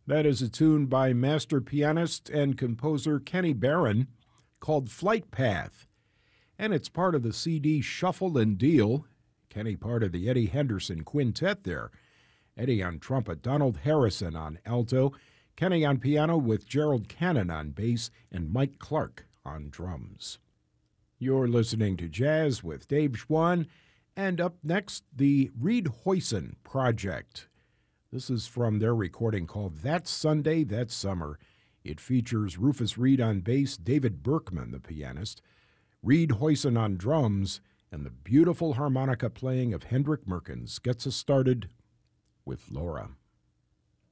That is a tune by master pianist and composer Kenny Barron called Flight Path, and it's part of the CD Shuffle and Deal. Kenny part of the Eddie Henderson Quintet there. Eddie on trumpet, Donald Harrison on alto, Kenny on piano with Gerald Cannon on bass, and Mike Clark on drums. You're listening to Jazz with Dave Schwann, and up next, the Reed Hoyson Project. This is from their recording called That Sunday, That Summer. It features Rufus Reed on bass, David Berkman, the pianist, Reed Hoyson on drums, and the beautiful harmonica playing of Hendrik Merkens gets us started with Laura.